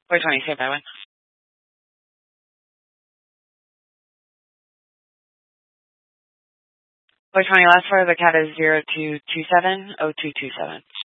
420, say by one. 420, last part of the cat is 0227 0227.